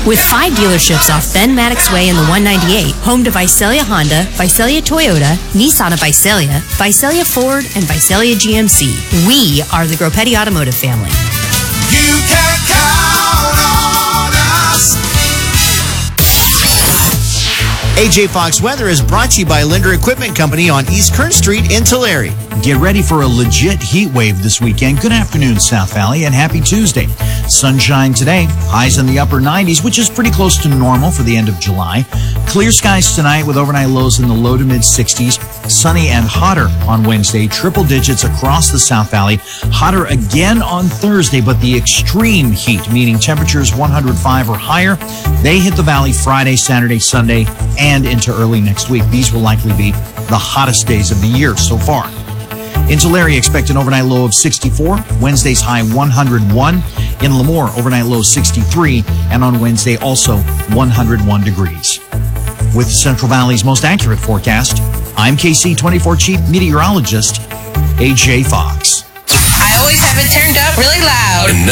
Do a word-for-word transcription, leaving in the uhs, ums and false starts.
With five dealerships off Ben Maddox Way in the one ninety-eight, home to Visalia Honda, Visalia Toyota, Nissan of Visalia, Visalia Ford, and Visalia G M C. We are the Groppetti Automotive family. You can count on us. A J Fox Weather is brought to you by Linder Equipment Company on East Kern Street in Tulare. Get ready for a legit heat wave this weekend. Good afternoon, South Valley, and happy Tuesday. Sunshine today, highs in the upper nineties, which is pretty close to normal for the end of July. Clear skies tonight with overnight lows in the low to mid sixties. Sunny and hotter on Wednesday, triple digits across the South Valley. Hotter again on Thursday, but the extreme heat, meaning temperatures one hundred five or higher, they hit the valley Friday, Saturday, Sunday, and into early next week. These will likely be the hottest days of the year so far. In Tulare, expect an overnight low of sixty-four. Wednesday's high one hundred one. In Lemoore, overnight low sixty-three. And on Wednesday, also one hundred one degrees. With Central Valley's most accurate forecast, I'm K C twenty-four Chief Meteorologist A J Fox. I always have it turned up really loud.